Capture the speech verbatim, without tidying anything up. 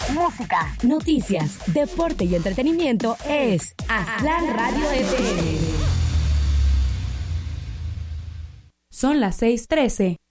música, noticias, deporte y entretenimiento es Aztlán Radio F M. Son las seis trece.